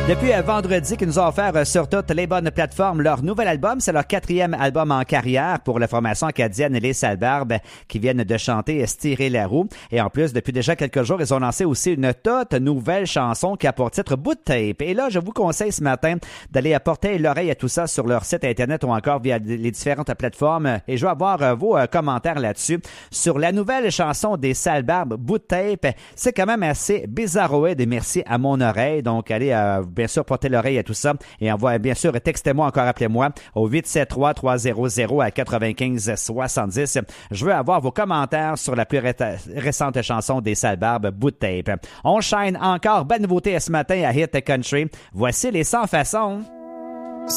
Depuis vendredi, qu'ils nous ont offert sur toutes les bonnes plateformes leur nouvel album. C'est leur 4e album en carrière pour la formation acadienne Les Sales Barbes qui viennent de chanter Stirer la roue. Et en plus, depuis déjà quelques jours, ils ont lancé aussi une toute nouvelle chanson qui a pour titre Bout de tape. Et là, je vous conseille ce matin d'aller porter l'oreille à tout ça sur leur site internet ou encore via les différentes plateformes. Et je vais avoir vos commentaires là-dessus. Sur la nouvelle chanson des Sales Barbes, Bout de tape, c'est quand même assez bizarroïde et merci à mon oreille. Donc, allez bien sûr porter l'oreille à tout ça et envoie bien sûr textez-moi encore, appelez-moi au 873-300-9570. Je veux avoir vos commentaires sur la plus récente chanson des Sales Barbes, Bout de tape. On shine encore, belle nouveauté ce matin à Hit Country. Voici les 100 façons.